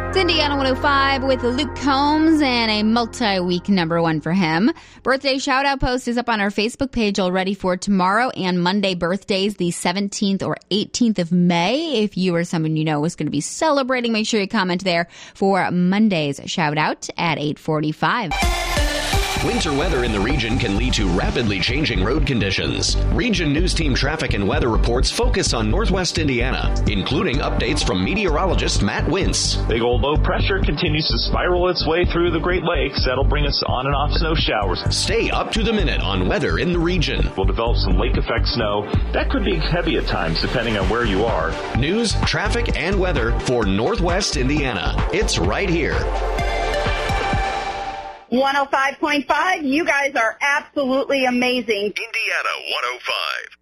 It's Indiana 105 with Luke Combs and a multi-week #1 for him. Birthday shout-out post is up on our Facebook page already for tomorrow and Monday birthdays, the 17th or 18th of May. If you or someone you know is going to be celebrating, make sure you comment there for Monday's shout-out at 8:45. Winter weather in the region can lead to rapidly changing road conditions. Region News Team traffic and weather reports focus on Northwest Indiana, including updates from meteorologist Matt Wintz. Big old low pressure continues to spiral its way through the Great Lakes. That'll bring us on and off snow showers. Stay up to the minute on weather in the region. We'll develop some lake effect snow. That could be heavy at times depending on where you are. News, traffic, and weather for Northwest Indiana. It's right here. 105.5, you guys are absolutely amazing. Indiana 105.